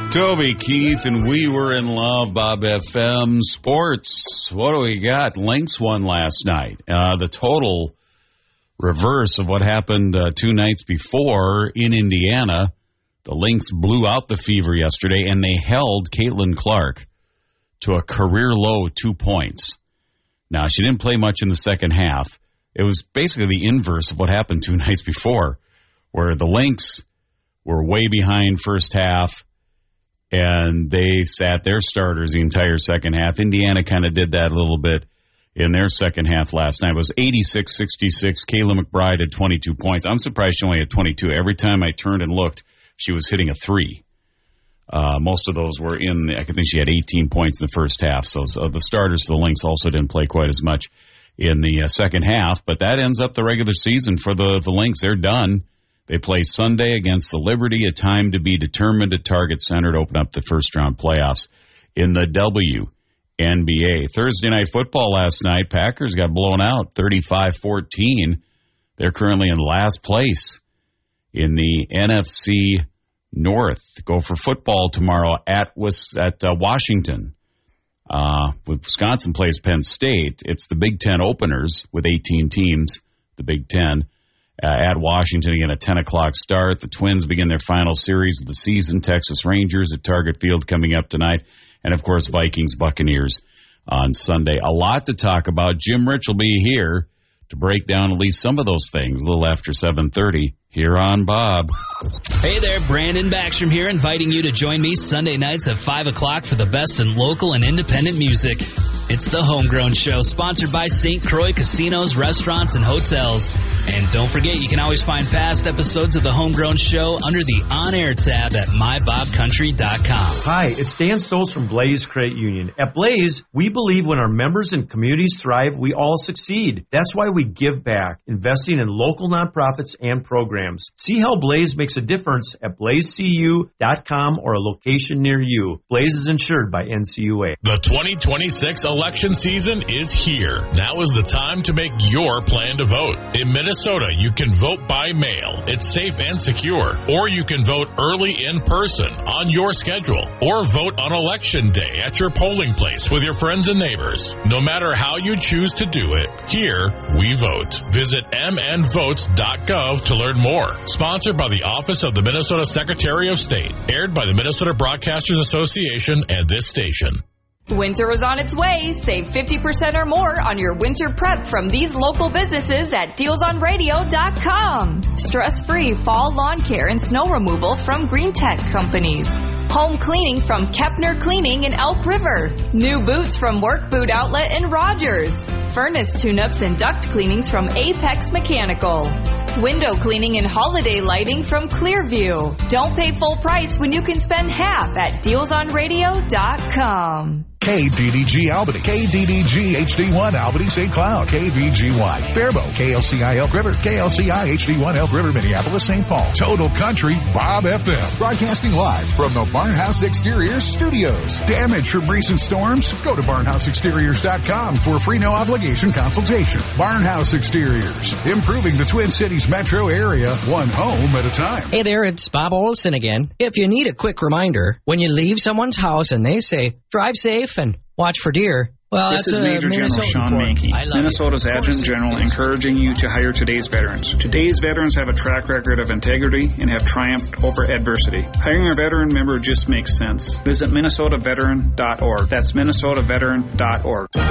Toby Keith and We Were in Love, Bob FM Sports. What do we got? Lynx won last night. The total reverse of what happened 2 nights before in Indiana. The Lynx blew out the Fever yesterday, and they held Caitlin Clark to a career-low 2 points. Now, she didn't play much in the second half. It was basically the inverse of what happened 2 nights before, where the Lynx were way behind first half, and they sat their starters the entire second half. Indiana kind of did that a little bit in their second half last night. It was 86-66. Kayla McBride had 22 points. I'm surprised she only had 22. Every time I turned and looked, she was hitting a 3. Most of those were in, I think she had 18 points in the first half. So the starters for the Lynx also didn't play quite as much in the second half. But that ends up the regular season for the Lynx. They're done. They play Sunday against the Liberty, a time to be determined at Target Center to open up the first-round playoffs in the WNBA. Thursday night football last night, Packers got blown out 35-14. They're currently in last place in the NFC North. Go for football tomorrow at Washington. Wisconsin plays Penn State. It's the Big Ten openers with 18 teams, the Big Ten. At Washington, again, a 10 o'clock start. The Twins begin their final series of the season. Texas Rangers at Target Field coming up tonight. And, of course, Vikings, Buccaneers on Sunday. A lot to talk about. Jim Rich will be here to break down at least some of those things a little after 7:30 here on Bob. Hey there, Brandon Backstrom here, inviting you to join me Sunday nights at 5 o'clock for the best in local and independent music. It's the Homegrown Show, sponsored by St. Croix Casinos, Restaurants, and Hotels. And don't forget, you can always find past episodes of the Homegrown Show under the On-Air tab at mybobcountry.com. Hi, it's Dan Stolz from Blaze Credit Union. At Blaze, we believe when our members and communities thrive, we all succeed. That's why we give back, investing in local nonprofits and programs. See how Blaze makes a difference at blazecu.com or a location near you. Blaze is insured by NCUA. The 2026 election season is here. Now is the time to make your plan to vote. In Minnesota, you can vote by mail. It's safe and secure. Or you can vote early in person on your schedule. Or vote on election day at your polling place with your friends and neighbors. No matter how you choose to do it, here we vote. Visit mnvotes.gov to learn more. Sponsored by the Office of the Minnesota Secretary of State. Aired by the Minnesota Broadcasters Association and this station. Winter is on its way. Save 50% or more on your winter prep from these local businesses at dealsonradio.com. Stress-free fall lawn care and snow removal from Green Tech Companies. Home cleaning from Kepner Cleaning in Elk River. New boots from Work Boot Outlet in Rogers. Furnace tune-ups and duct cleanings from Apex Mechanical. Window cleaning and holiday lighting from Clearview. Don't pay full price when you can spend half at dealsonradio.com. KDDG Albany, KDDG HD1 Albany St. Cloud, KVGY Faribault, KLCI Elk River, KLCI HD1 Elk River Minneapolis St. Paul, Total Country Bob FM, broadcasting live from the Barnhouse Exteriors Studios. Damage from recent storms? Go to barnhouseexteriors.com for a free no obligation consultation. Barnhouse Exteriors, improving the Twin Cities metro area, one home at a time. Hey there, it's Bob Olson again. If you need a quick reminder, when you leave someone's house and they say, drive safe and watch for deer, well, this is Major General Sean Mankey, Minnesota's Adjutant General, encouraging you to hire today's veterans. Today's veterans have a track record of integrity and have triumphed over adversity. Hiring a veteran member just makes sense. Visit MinnesotaVeteran.org. That's MinnesotaVeteran.org.